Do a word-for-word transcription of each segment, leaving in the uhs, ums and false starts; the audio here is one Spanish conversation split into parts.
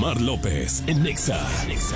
Mar López en Nexa. Nexa.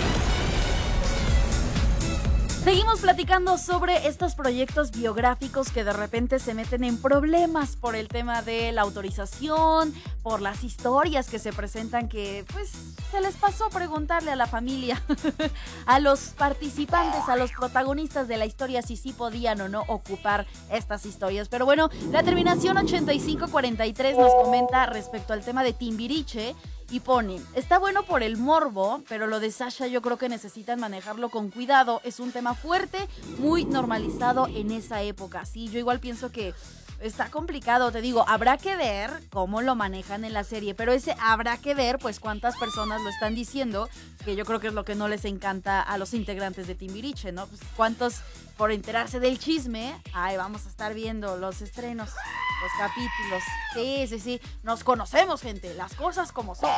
Seguimos platicando sobre estos proyectos biográficos que de repente se meten en problemas por el tema de la autorización, por las historias que se presentan que pues se les pasó preguntarle a la familia, a los participantes, a los protagonistas de la historia si sí podían o no ocupar estas historias. Pero bueno, la terminación ochenta y cinco cuarenta y tres nos comenta respecto al tema de Timbiriche. Y pone, está bueno por el morbo, pero lo de Sasha yo creo que necesitan manejarlo con cuidado. Es un tema fuerte, muy normalizado en esa época. Sí, yo igual pienso que está complicado, te digo, habrá que ver cómo lo manejan en la serie, pero ese habrá que ver, pues cuántas personas lo están diciendo, que yo creo que es lo que no les encanta a los integrantes de Timbiriche, ¿no? Pues cuántos, por enterarse del chisme, ay, vamos a estar viendo los estrenos, los capítulos. Sí, sí, sí, nos conocemos, gente, las cosas como son.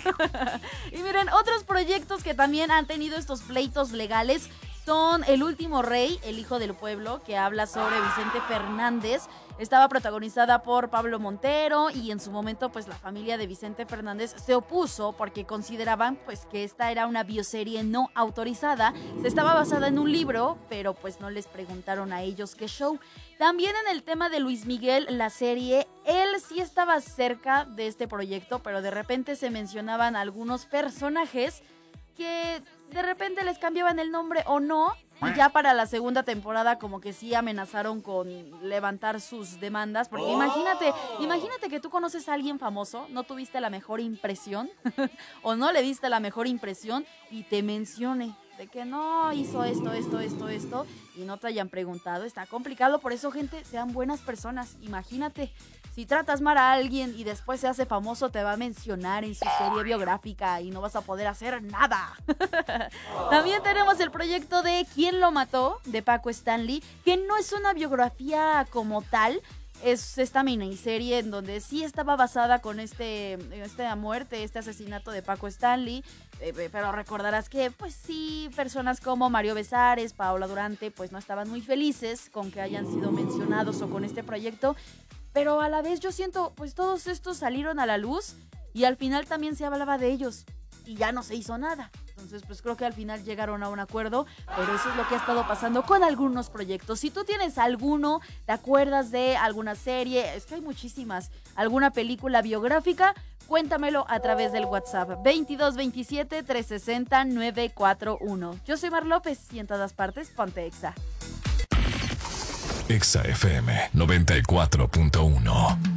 Y miren, otros proyectos que también han tenido estos pleitos legales son El Último Rey, El Hijo del Pueblo, que habla sobre Vicente Fernández. Estaba protagonizada por Pablo Montero y en su momento pues la familia de Vicente Fernández se opuso porque consideraban pues que esta era una bioserie no autorizada. Se estaba basada en un libro, pero pues no les preguntaron a ellos qué show. También en el tema de Luis Miguel, la serie, él sí estaba cerca de este proyecto, pero de repente se mencionaban algunos personajes que de repente les cambiaban el nombre o no, y ya para la segunda temporada como que sí amenazaron con levantar sus demandas, porque oh. imagínate, imagínate que tú conoces a alguien famoso, no tuviste la mejor impresión o no le diste la mejor impresión y te mencione de que no hizo esto, esto, esto, esto y no te hayan preguntado. Está complicado, por eso, gente, sean buenas personas. Imagínate, si tratas mal a alguien y después se hace famoso, te va a mencionar en su serie biográfica y no vas a poder hacer nada. También tenemos el proyecto de ¿Quién lo mató?, de Paco Stanley, que no es una biografía como tal. Es esta miniserie en donde sí estaba basada con este, esta muerte, este asesinato de Paco Stanley, eh, pero recordarás que pues sí, personas como Mario Besares, Paola Durante, pues no estaban muy felices con que hayan sido mencionados o con este proyecto, pero a la vez yo siento, pues todos estos salieron a la luz y al final también se hablaba de ellos y ya no se hizo nada. Entonces, pues creo que al final llegaron a un acuerdo, pero eso es lo que ha estado pasando con algunos proyectos. Si tú tienes alguno, te acuerdas de alguna serie, es que hay muchísimas, alguna película biográfica, cuéntamelo a través del WhatsApp veintidós veintisiete trescientos sesenta novecientos cuarenta y uno. Yo soy Mar López y en todas partes, ponte Exa. Exa F M noventa y cuatro punto uno.